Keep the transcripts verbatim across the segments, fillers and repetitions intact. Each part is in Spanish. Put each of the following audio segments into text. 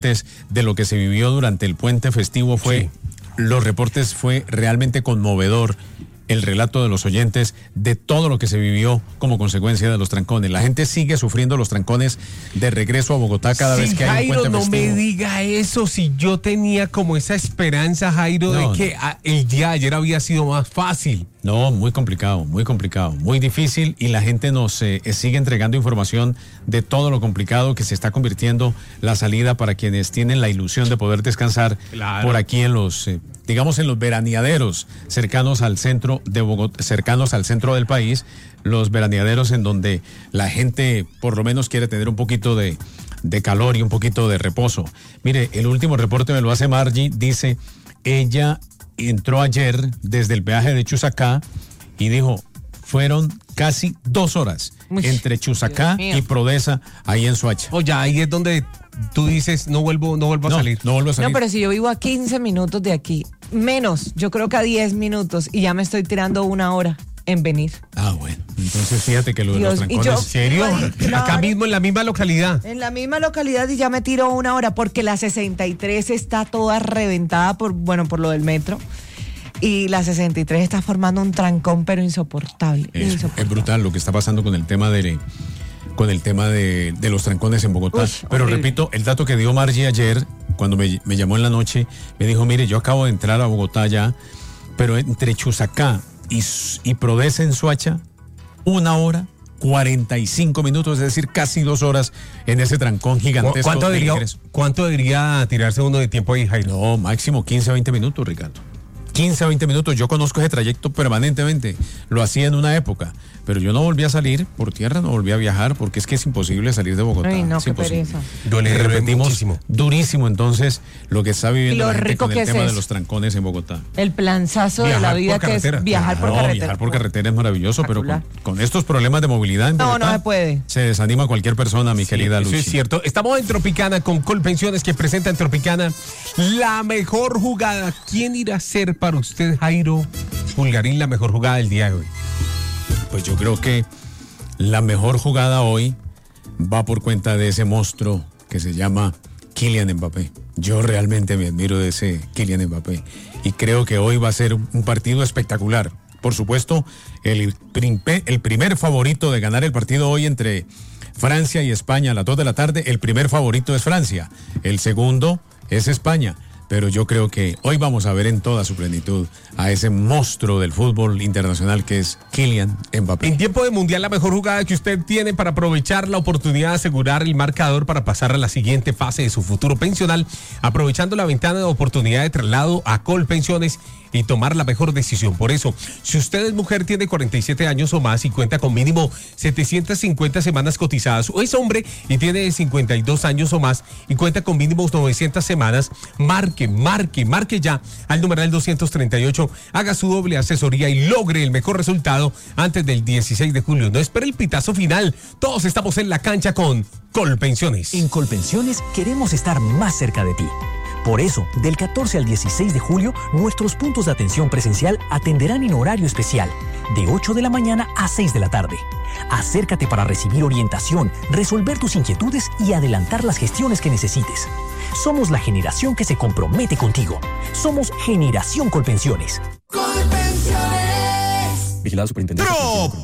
de lo que se vivió durante el puente festivo fue, sí. los reportes fue realmente conmovedor. El relato de los oyentes de todo lo que se vivió como consecuencia de los trancones. La gente sigue sufriendo los trancones de regreso a Bogotá cada sí, vez que hay un puente Jairo, festivo. no me diga eso, si yo tenía como esa esperanza, Jairo, no, de que no. el día de ayer había sido más fácil. No, muy complicado, muy complicado, muy difícil, y la gente nos eh, sigue entregando información de todo lo complicado que se está convirtiendo la salida para quienes tienen la ilusión de poder descansar claro. por aquí en los, eh, digamos, en los veraneaderos cercanos al centro de Bogotá, cercanos al centro del país, los veraneaderos en donde la gente por lo menos quiere tener un poquito de, de calor y un poquito de reposo. Mire, el último reporte me lo hace Margie, dice, ella entró ayer desde el peaje de Chusacá y dijo, fueron casi dos horas Uy, entre Chusacá y Prodesa, ahí en Soacha. Oye, ahí es donde tú dices, no vuelvo, no vuelvo a no, salir. No vuelvo a salir. No, pero si yo vivo a quince minutos de aquí, menos, yo creo que a diez minutos, y ya me estoy tirando una hora en venir. Ah, bueno, entonces fíjate que lo de Dios, los trancones... yo, ¿En serio? Ay, claro. Acá mismo, en la misma localidad. En la misma localidad, y ya me tiro una hora, porque la sesenta y tres está toda reventada por, bueno, por lo del metro. Y la sesenta y tres está formando un trancón, pero insoportable. Es, insoportable. es brutal lo que está pasando con el tema de, con el tema de, de los trancones en Bogotá. Uf, pero horrible. Repito, el dato que dio Margie ayer, cuando me, me llamó en la noche, me dijo, mire, yo acabo de entrar a Bogotá ya, pero entre Chusacá y, y Prodesa en Soacha, una hora, cuarenta y cinco minutos, es decir, casi dos horas en ese trancón gigantesco. ¿Cuánto diría, ¿cuánto diría tirarse uno de tiempo ahí, Jairo? No, máximo quince a veinte minutos, Ricardo. quince a veinte minutos, yo conozco ese trayecto permanentemente, lo hacía en una época, pero yo no volví a salir por tierra, no volví a viajar, porque es que es imposible salir de Bogotá. Ay, no, es qué imposible. pereza. Duele, repetimos muchísimo. Durísimo, entonces, lo que está viviendo la gente con el tema es de los trancones en Bogotá. El planzazo viajar de la vida que es viajar claro, por carretera. Viajar por carretera es maravilloso, pero con, con estos problemas de movilidad en Bogotá, no, no se puede. Se desanima cualquier persona, mi sí, querida Lucy. Eso es cierto. Estamos en Tropicana con Colpensiones, que presenta en Tropicana la mejor jugada. ¿Quién irá a ser para usted, Jairo Pulgarín, la mejor jugada del día de hoy? Pues yo creo que la mejor jugada hoy va por cuenta de ese monstruo que se llama Kylian Mbappé. Yo realmente me admiro de ese Kylian Mbappé y creo que hoy va a ser un partido espectacular. Por supuesto, el, el primer favorito de ganar el partido hoy entre Francia y España a las dos de la tarde, el primer favorito es Francia, el segundo es España. Pero yo creo que hoy vamos a ver en toda su plenitud a ese monstruo del fútbol internacional que es Kylian Mbappé. En tiempo de mundial, la mejor jugada que usted tiene para aprovechar la oportunidad de asegurar el marcador para pasar a la siguiente fase de su futuro pensional, aprovechando la ventana de oportunidad de traslado a Colpensiones y tomar la mejor decisión. Por eso, si usted es mujer, tiene cuarenta y siete años o más y cuenta con mínimo setecientas cincuenta semanas cotizadas, o es hombre y tiene cincuenta y dos años o más y cuenta con mínimo novecientas semanas, marque, marque, marque ya al numeral doscientos treinta y ocho, haga su doble asesoría y logre el mejor resultado antes del dieciséis de julio. No espere el pitazo final. Todos estamos en la cancha con Colpensiones. En Colpensiones queremos estar más cerca de ti. Por eso, del catorce al dieciséis de julio, nuestros puntos de atención presencial atenderán en horario especial, de ocho de la mañana a seis de la tarde. Acércate para recibir orientación, resolver tus inquietudes y adelantar las gestiones que necesites. Somos la generación que se compromete contigo. Somos Generación Colpensiones. Colpensiones. Vigilado Superintendencia.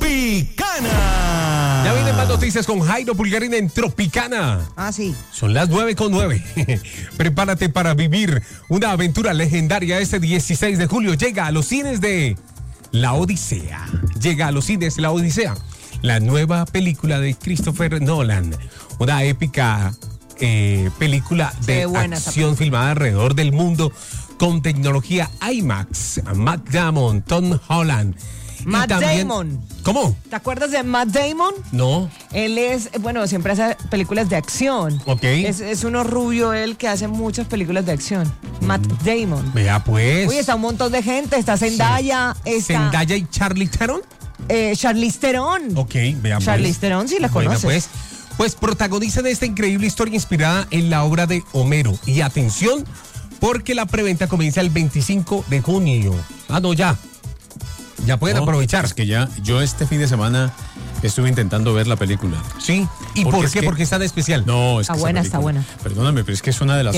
Tropicana. Ya vienen más noticias con Jairo Pulgarín en Tropicana. Ah, sí. Son las nueve con nueve. Prepárate para vivir una aventura legendaria este dieciséis de julio. Llega a los cines de La Odisea. Llega a los cines La Odisea. La nueva película de Christopher Nolan. Una épica eh, película de acción filmada alrededor del mundo con tecnología IMAX. Matt Damon, Tom Holland. Matt también, Damon. ¿Cómo? ¿Te acuerdas de Matt Damon? No. Él es, bueno, siempre hace películas de acción. Ok. Es, es uno rubio él que hace muchas películas de acción. Mm. Matt Damon. Vea pues. Uy, está un montón de gente. Está Zendaya. Sí. Está Zendaya y Charlize Theron. Eh, Charlize Theron. Ok, veamos. Charlize Theron, sí la conoces. Pues, pues protagonizan esta increíble historia inspirada en la obra de Homero. Y atención, porque la preventa comienza el veinticinco de junio. Ah, no, ya. Ya pueden no, aprovechar. Es que ya, yo este fin de semana Estuve intentando ver la película. Sí. ¿Y Porque por es qué? que- Porque está de especial. No, es Está que esa buena, está película- buena. Perdóname, pero es que es una de las